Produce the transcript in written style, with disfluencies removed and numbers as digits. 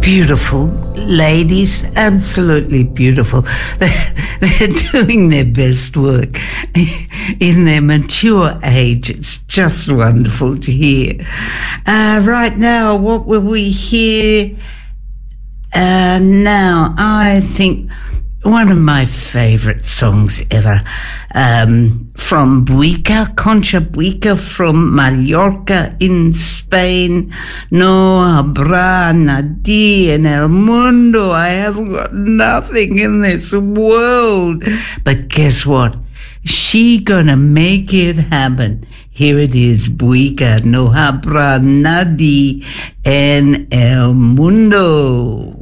Beautiful ladies, absolutely beautiful. They're doing their best work in their mature age. It's just wonderful to hear. Right now, what will we hear now? I think one of my favourite songs ever, from Buica, Concha Buica from Mallorca in Spain. No habrá nadie en el mundo. I haven't got nothing in this world. But guess what? She gonna make it happen. Here it is, Buica, no habrá nadie en el mundo.